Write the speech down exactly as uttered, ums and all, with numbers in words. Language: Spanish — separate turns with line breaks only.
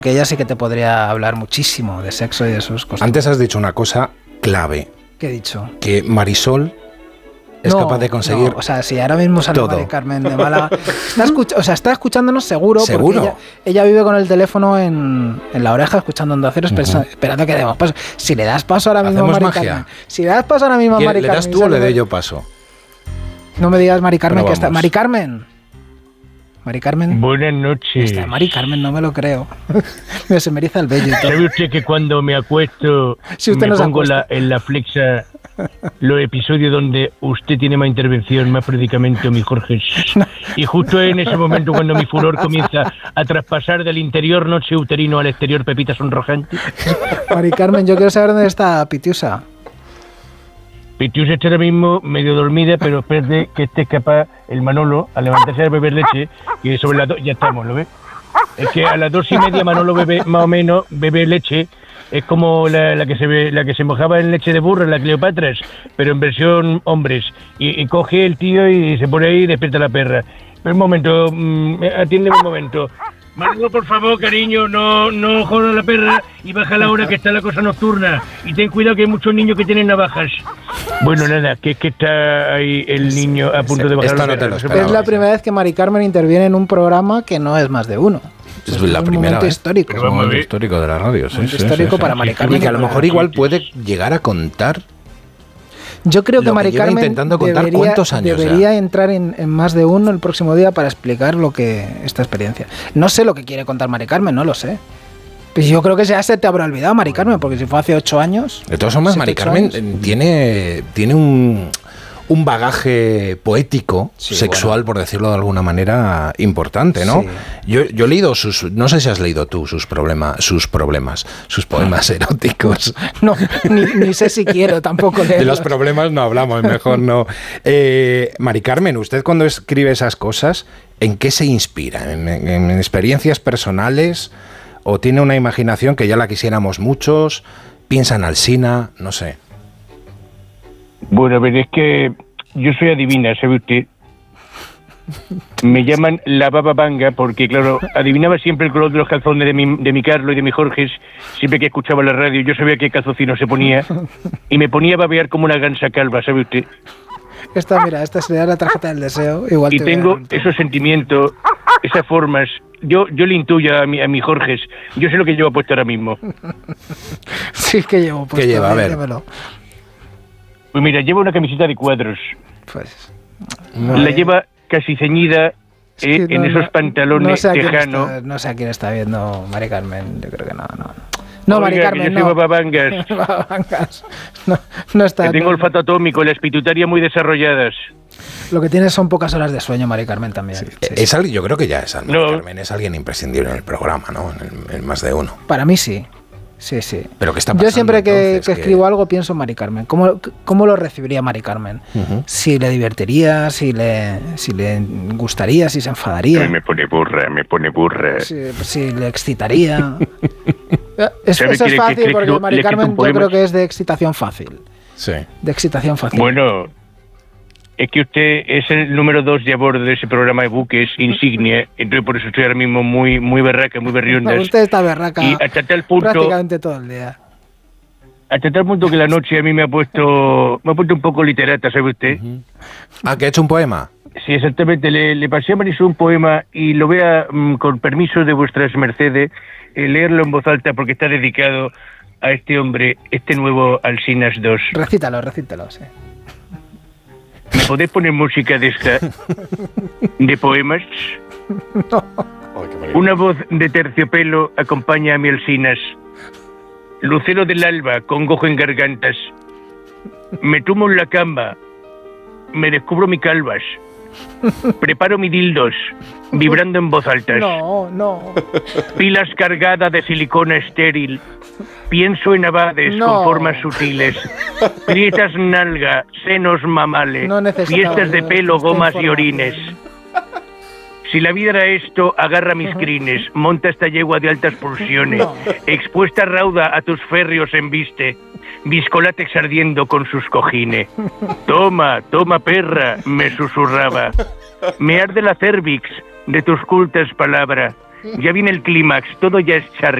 que ella sí que te podría hablar muchísimo de sexo y de sus cosas.
Antes has dicho una cosa clave.
¿Qué he dicho?
Que Marisol es
no,
capaz de conseguir
no, o sea, si ahora mismo sale
todo.
Mari Carmen de Málaga, está escuch- o sea, está escuchándonos seguro,
¿Seguro?
porque ella, ella vive con el teléfono en, en la oreja escuchando Onda Cero, uh-huh. esperando que demos paso. Si le das paso ahora mismo a Mari
magia?
Carmen, si le das paso ahora mismo a Mari
¿Le
Carmen,
das tú o le doy yo paso?
No me digas Mari Carmen que está. Mari Carmen. Mari Carmen.
Buenas noches.
Está Mari Carmen, no me lo creo. Se me eriza el vello y todo.
¿Sabe usted que cuando me acuesto
si usted
me
no
pongo la, en la flexa los episodios donde usted tiene más intervención, más predicamento, mi Jorge? No. Y justo en ese momento cuando mi furor comienza a traspasar del interior noche uterino al exterior pepita sonrojante.
Mari Carmen, yo quiero saber dónde está Pitiusa.
Pitiusa está ahora mismo medio dormida, pero espérate que esté capaz el Manolo a levantarse a beber leche, y sobre las dos ya estamos, ¿lo ves? Es que a las dos y media Manolo bebe, más o menos, bebe leche, es como la, la que se ve, la que se mojaba en leche de burro, la Cleopatra, pero en versión hombres, y, y coge el tío y se pone ahí y despierta la perra. Un momento, mmm, atiéndeme un momento. Manolo, por favor, cariño, no, no jodas la perra y baja la hora que está la cosa nocturna. Y ten cuidado que hay muchos niños que tienen navajas. Bueno, nada, que es que está ahí el niño a punto de bajar la
no
perra.
Es la primera vez que Mari Carmen interviene en un programa que no es más de uno.
Es, es la un primera
momento
vez.
histórico.
Es un momento histórico de la radio, sí, sí,
histórico
sí,
para
sí.
Mari Carmen.
Y que a lo mejor igual puede llegar a contar.
Yo creo que,
que
Mari Carmen
intentando contar
debería,
cuántos años
debería entrar en, en más de uno el próximo día para explicar lo que esta experiencia. No sé lo que quiere contar Mari Carmen, no lo sé. Pues yo creo que ya se te habrá olvidado, Mari Carmen, porque si fue hace ocho años...
De todas formas, Mari Carmen años. tiene, tiene un, un bagaje poético, sí, sexual, bueno. por decirlo de alguna manera, importante, ¿no? Sí. Yo, yo he leído sus... No sé si has leído tú sus, problema, sus problemas, sus poemas eróticos.
No, ni, ni sé si quiero tampoco leerlos.
De los problemas no hablamos, mejor no. Eh, Mari Carmen, usted cuando escribe esas cosas, ¿en qué se inspira? ¿En, en, en experiencias personales? ¿O tiene una imaginación que ya la quisiéramos muchos? ¿Piensa en Alsina? No sé.
Bueno, a ver, es que yo soy adivina, ¿sabe usted? Me llaman la baba banga porque, claro, adivinaba siempre el color de los calzones de mi, de mi Carlos y de mi Jorge, siempre que escuchaba la radio. Yo sabía qué calzocino se ponía y me ponía a babear como una gansa calva, ¿sabe usted?
Esta, mira, esta sería la tarjeta del deseo. Igual
y tengo esos sentimientos, esas formas. Yo yo le intuyo a mi, a mi Jorge. Yo sé lo que llevo puesto ahora mismo.
Sí, que llevo puesto.
¿Qué lleva? A ver.
Démelo.
Pues mira, lleva una camiseta de cuadros.
Pues...
No, la eh. lleva casi ceñida eh, es que no, en esos pantalones
no sé
tejanos.
Está, no sé a quién está viendo Mari Carmen. Yo creo que no, no. No,
Oiga,
Mari Carmen,
que yo
no.
soy babangas.
babangas. No, no está.
Que tengo
no.
olfato atómico, las pituitarias muy desarrolladas.
Lo que tienes son pocas horas de sueño, Mari Carmen, también. Sí.
Sí, es alguien, yo creo que ya es Mari no. Carmen, es alguien imprescindible en el programa, ¿no? En, el, en más de uno.
Para mí sí. Sí, sí.
¿Pero qué está pasando?
Yo siempre que,
entonces,
que escribo que... algo pienso en Mari Carmen. ¿Cómo, cómo lo recibiría Mari Carmen? Uh-huh. Si le divertiría, si le, si le gustaría, si se enfadaría.
Ay, me pone burra, me pone burra.
Si, si le excitaría. es, eso es fácil que, porque Mari Carmen yo creo que es de excitación fácil.
Sí.
De excitación fácil.
Bueno, es que usted es el número dos de a bordo de ese programa de buques insignia, entonces por eso estoy ahora mismo muy muy berraca, muy berrionda.
No, usted está berraca
y hasta tal punto,
prácticamente todo el día.
Hasta tal punto que la noche a mí me ha puesto me ha puesto un poco literata, ¿sabe usted?
Uh-huh. ¿Ah, que ha hecho un poema?
Sí, exactamente. Le, le pasé a Marisol un poema y lo voy a, mm, con permiso de vuestras mercedes, eh, leerlo en voz alta porque está dedicado a este hombre, este nuevo Alsinas dos.
Recítalo, recítalo, sí.
¿Me podés poner música de esta? ¿De poemas?
No.
Una voz de terciopelo acompaña a mi Alsinas. Lucero del alba, congojo en gargantas. Me tumo en la cama. Me descubro mi calvas. Preparo mi dildos, vibrando en voz alta.
No, no.
Pilas cargadas de silicona estéril. Pienso en abades no. con formas sutiles. Prietas nalga, senos mamales. No fiestas de pelo, gomas y orines. Si la vida era esto, agarra mis crines. Monta esta yegua de altas pulsiones. No. Expuesta rauda a tus férreos embiste. Viscolátex ardiendo con sus cojines. Toma, toma perra, me susurraba. Me arde la cervix de tus cultas palabras. Ya viene el clímax, todo ya es charquín.